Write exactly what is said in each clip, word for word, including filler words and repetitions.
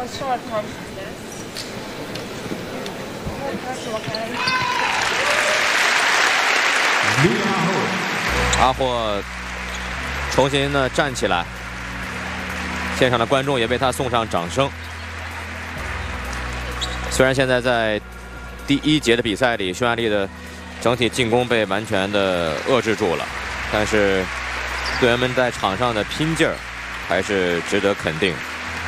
阿霍重新呢站起来，现场的观众也为他送上掌声。虽然现在在第一节的比赛里，匈牙利的整体进攻被完全的遏制住了，但是队员们在场上的拼劲儿还是值得肯定。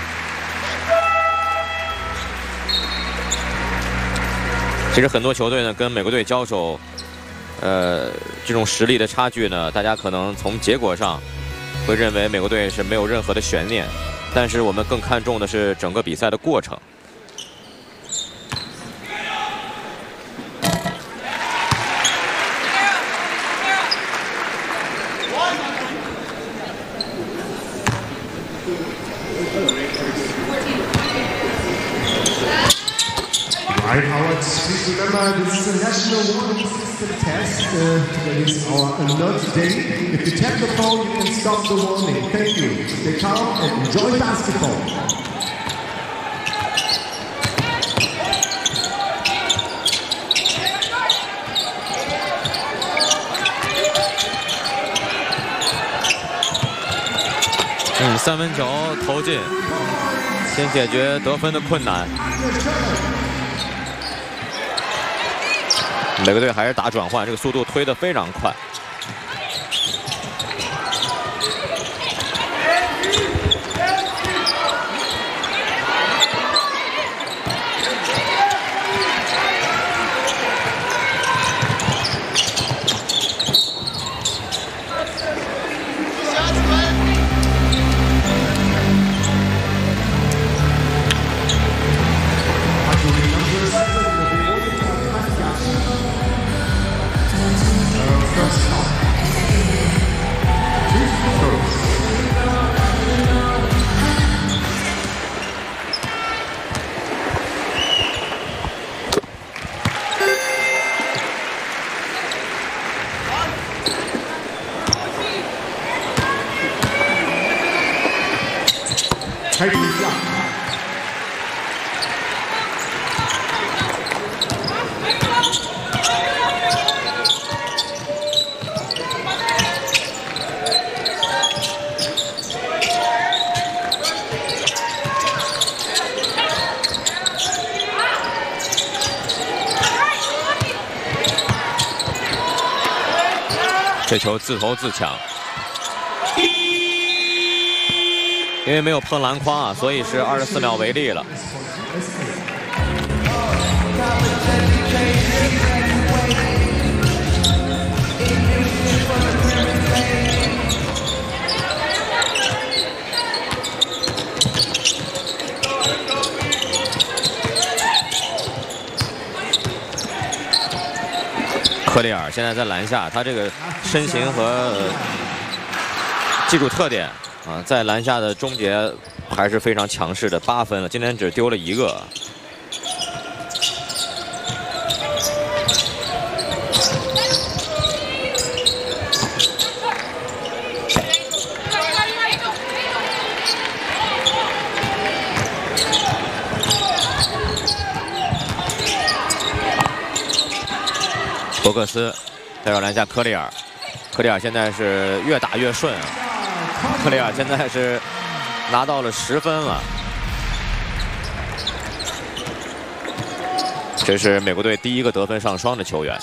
其实很多球队呢跟美国队交手，呃，这种实力的差距呢，大家可能从结果上会认为美国队是没有任何的悬念，但是我们更看重的是整个比赛的过程。 Right, Howard, please remember this is a national warning system test. Uh, that is our alert day. If you tap the phone, you can stop the warning. Thank you. Stay calm and enjoy basketball. 嗯，三分球投进，先解决得分的困难。美国队还是打转换，这个速度推得非常快。 开始一下。 这球自投自抢。 因为没有碰篮筐啊，所以是二十四秒违例了。科里尔现在在篮下，他这个身形和、呃、技术特点。 啊，在篮下的终结还是非常强势的，八分了，今天只丢了一个。博克斯带到篮下，科里尔，科里尔现在是越打越顺啊。 克里尔现在是拿到了十分了，这是美国队第一个得分上双的球员。